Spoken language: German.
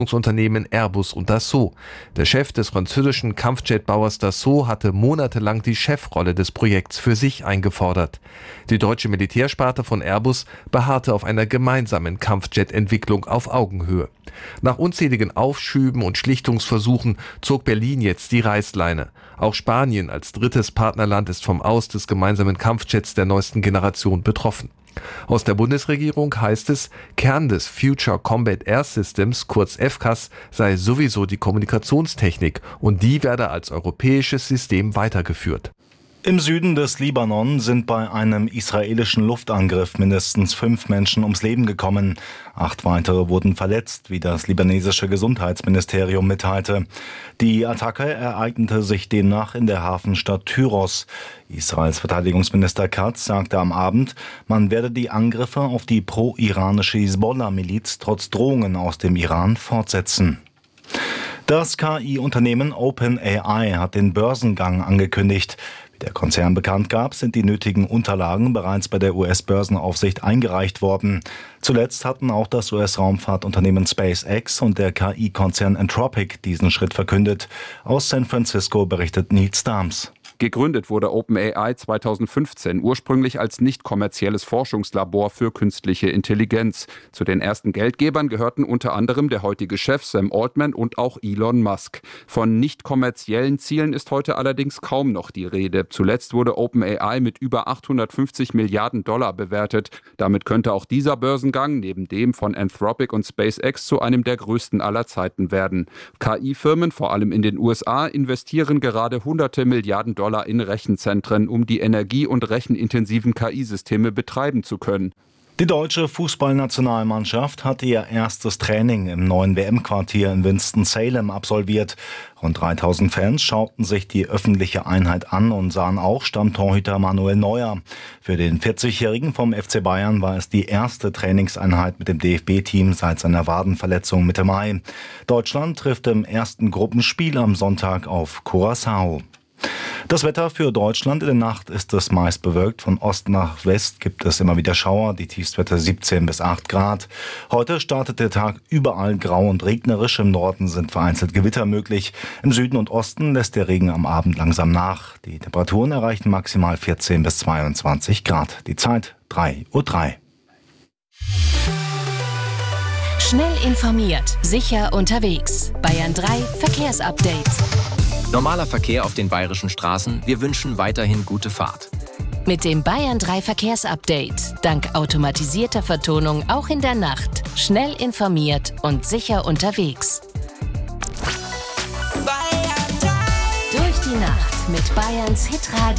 Unternehmen Airbus und Dassault. Der Chef des französischen Kampfjetbauers Dassault hatte monatelang die Chefrolle des Projekts für sich eingefordert. Die deutsche Militärsparte von Airbus beharrte auf einer gemeinsamen Kampfjet-Entwicklung auf Augenhöhe. Nach unzähligen Aufschüben und Schlichtungsversuchen zog Berlin jetzt die Reißleine. Auch Spanien als drittes Partnerland ist vom Aus des gemeinsamen Kampfjets der neuesten Generation betroffen. Aus der Bundesregierung heißt es, Kern des Future Combat Air Systems, kurz FCAS, sei sowieso die Kommunikationstechnik und die werde als europäisches System weitergeführt. Im Süden des Libanon sind bei einem israelischen Luftangriff mindestens 5 Menschen ums Leben gekommen. 8 weitere wurden verletzt, wie das libanesische Gesundheitsministerium mitteilte. Die Attacke ereignete sich demnach in der Hafenstadt Tyros. Israels Verteidigungsminister Katz sagte am Abend, man werde die Angriffe auf die pro-iranische Hisbollah-Miliz trotz Drohungen aus dem Iran fortsetzen. Das KI-Unternehmen OpenAI hat den Börsengang angekündigt. Wie der Konzern bekannt gab, sind die nötigen Unterlagen bereits bei der US-Börsenaufsicht eingereicht worden. Zuletzt hatten auch das US-Raumfahrtunternehmen SpaceX und der KI-Konzern Anthropic diesen Schritt verkündet. Aus San Francisco berichtet Nils Dahms. Gegründet wurde OpenAI 2015, ursprünglich als nicht kommerzielles Forschungslabor für künstliche Intelligenz. Zu den ersten Geldgebern gehörten unter anderem der heutige Chef Sam Altman und auch Elon Musk. Von nicht kommerziellen Zielen ist heute allerdings kaum noch die Rede. Zuletzt wurde OpenAI mit über 850 Milliarden Dollar bewertet. Damit könnte auch dieser Börsengang neben dem von Anthropic und SpaceX zu einem der größten aller Zeiten werden. KI-Firmen, vor allem in den USA, investieren gerade hunderte Milliarden Dollar in Rechenzentren, um die energie- und rechenintensiven KI-Systeme betreiben zu können. Die deutsche Fußballnationalmannschaft hatte ihr erstes Training im neuen WM-Quartier in Winston-Salem absolviert. Rund 3000 Fans schauten sich die öffentliche Einheit an und sahen auch Stammtorhüter Manuel Neuer. Für den 40-Jährigen vom FC Bayern war es die erste Trainingseinheit mit dem DFB-Team seit seiner Wadenverletzung Mitte Mai. Deutschland trifft im ersten Gruppenspiel am Sonntag auf Curaçao. Das Wetter für Deutschland: in der Nacht ist es meist bewölkt. Von Ost nach West gibt es immer wieder Schauer. Die Tiefstwerte 17 bis 8 Grad. Heute startet der Tag überall grau und regnerisch. Im Norden sind vereinzelt Gewitter möglich. Im Süden und Osten lässt der Regen am Abend langsam nach. Die Temperaturen erreichen maximal 14 bis 22 Grad. Die Zeit 3:03 Uhr. Schnell informiert, sicher unterwegs. Bayern 3 Verkehrsupdate. Normaler Verkehr auf den bayerischen Straßen. Wir wünschen weiterhin gute Fahrt. Mit dem Bayern 3 Verkehrsupdate. Dank automatisierter Vertonung auch in der Nacht. Schnell informiert und sicher unterwegs. Durch die Nacht mit Bayerns Hitradio.